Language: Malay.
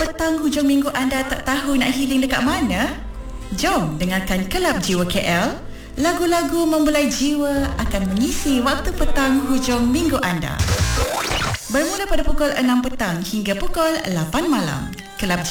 petang hujung minggu anda tak tahu nak healing dekat mana? Jom dengarkan Kelab Jiwa KL. Lagu-lagu membelai jiwa akan mengisi waktu petang hujung minggu anda. Bermula pada pukul 6 petang hingga pukul 8 malam. Kelab Jiwa